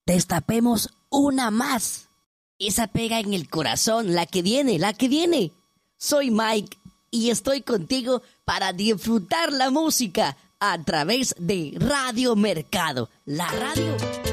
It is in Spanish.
destapemos una más. Esa pega en el corazón, la que viene, la que viene. Soy Mike y estoy contigo para disfrutar la música a través de Radio Mercado, la radio